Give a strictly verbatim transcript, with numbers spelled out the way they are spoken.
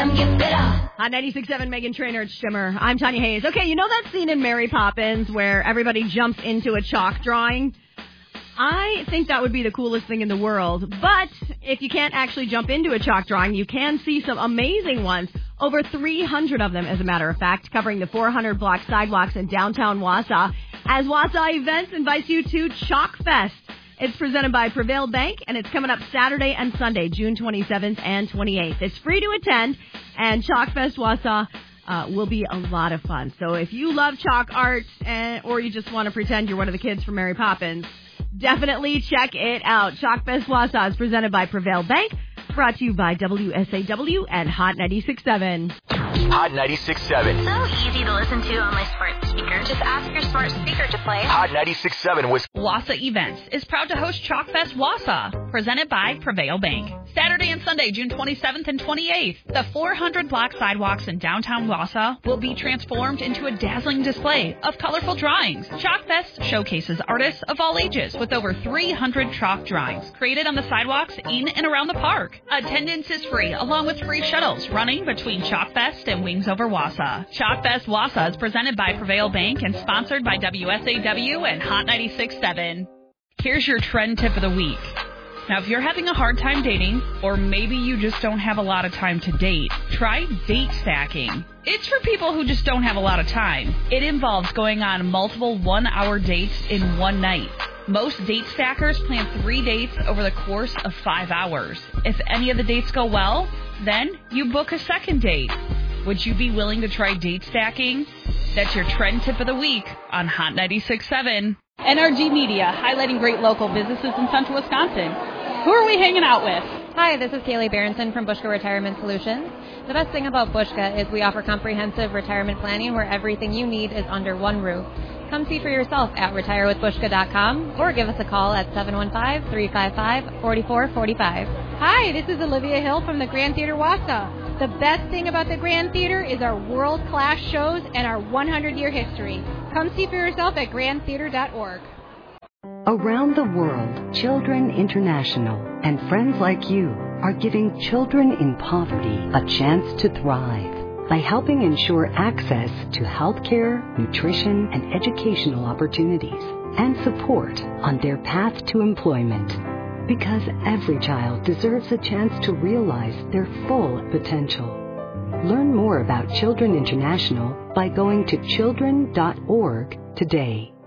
them get better. Hot ninety-six point seven, Meghan Trainor, it's Shimmer. I'm Tanya Hayes. Okay, you know that scene in Mary Poppins where everybody jumps into a chalk drawing? I think that would be the coolest thing in the world. But if you can't actually jump into a chalk drawing, you can see some amazing ones. Over three hundred of them, as a matter of fact, covering the four hundred block sidewalks in downtown Wausau. As Wausau Events invites you to Chalk Fest. It's presented by Prevail Bank, and it's coming up Saturday and Sunday, June twenty-seventh and twenty-eighth. It's free to attend, and Chalk Fest Wausau uh, will be a lot of fun. So if you love chalk art, and, or you just want to pretend you're one of the kids from Mary Poppins, definitely check it out. Chalk Fest Wausau is presented by Prevail Bank, brought to you by W S A W and Hot ninety-six point seven. Hot ninety-six point seven. So easy to listen to on my smart speaker. Just ask your smart speaker to play. Hot ninety-six point seven was... Wausau Events is proud to host Chalk Fest Wausau, presented by Prevail Bank. Saturday and Sunday, June twenty-seventh and twenty-eighth, the four hundred block sidewalks in downtown Wausau will be transformed into a dazzling display of colorful drawings. Chalk Fest showcases artists of all ages with over three hundred chalk drawings created on the sidewalks in and around the park. Attendance is free, along with free shuttles running between Chalk Fest and Wings Over Wausau. Chalk Fest Wausau is presented by Prevail Bank and sponsored by W S A W and Hot ninety-six point seven. Here's your trend tip of the week. Now, if you're having a hard time dating, or maybe you just don't have a lot of time to date, try date stacking. It's for people who just don't have a lot of time. It involves going on multiple one-hour dates in one night. Most date stackers plan three dates over the course of five hours. If any of the dates go well, then you book a second date. Would you be willing to try date stacking? That's your trend tip of the week on Hot ninety-six point seven. N R G Media, highlighting great local businesses in central Wisconsin. Who are we hanging out with? Hi, this is Kaylee Berenson from Bushka Retirement Solutions. The best thing about Bushka is we offer comprehensive retirement planning where everything you need is under one roof. Come see for yourself at retire with bushka dot com or give us a call at seven one five, three five five, four four four five. Hi, this is Olivia Hill from the Grand Theater Wausau. The best thing about the Grand Theater is our world-class shows and our one hundred year history. Come see for yourself at grand theater dot org. Around the world, Children International and friends like you are giving children in poverty a chance to thrive by helping ensure access to health care, nutrition, and educational opportunities and support on their path to employment. Because every child deserves a chance to realize their full potential. Learn more about Children International by going to children dot org today.